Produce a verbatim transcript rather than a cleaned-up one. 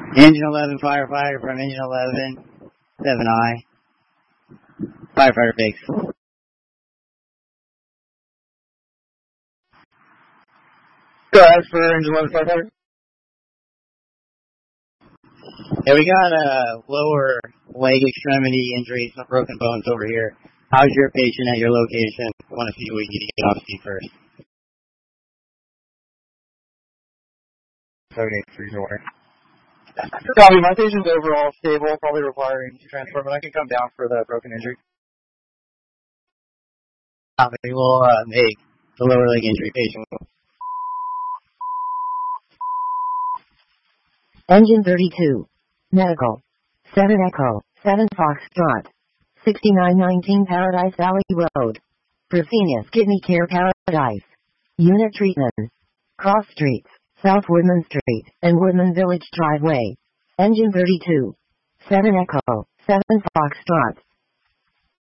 Engine eleven firefighter from Engine eleven, seven I. Firefighter base. Go ahead for Engine eleven firefighter. Yeah, we got a lower leg extremity injury, some broken bones over here. How's your patient at your location? I want to see if we can get off scene first. seven eight three zero. Copy, my patient's overall stable, probably requiring to transfer, but I can come down for the broken injury. Copy, we'll uh, make the lower leg injury patient. Engine thirty-two. Medical. seven Echo. seven Foxtrot. sixty-nine nineteen Paradise Valley Road. Fresenius Kidney Care Paradise. Unit treatment. Cross Streets, South Woodman Street, and Woodman Village Driveway. Engine thirty-two. seven Echo. seven Foxtrot.